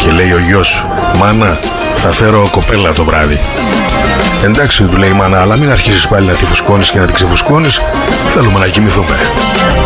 Και λέει ο γιος σου, μάνα, θα φέρω κοπέλα το βράδυ. Εντάξει, του λέει η μάνα, αλλά μην αρχίσεις πάλι να τη φουσκώνεις και να τη ξεφουσκώνεις. Θέλουμε να κοιμηθούμε.